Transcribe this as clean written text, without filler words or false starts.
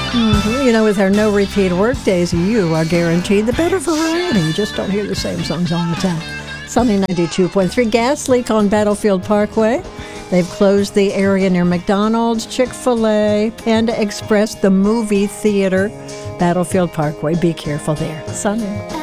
You know, with our no repeat work days, you are guaranteed the better variety. You just don't hear the same songs all the time. Sunny 92.3, gas leak on Battlefield Parkway. They've closed the area near McDonald's, Chick-fil-A, Panda Express, the movie theater, Battlefield Parkway. Be careful there. Sunny.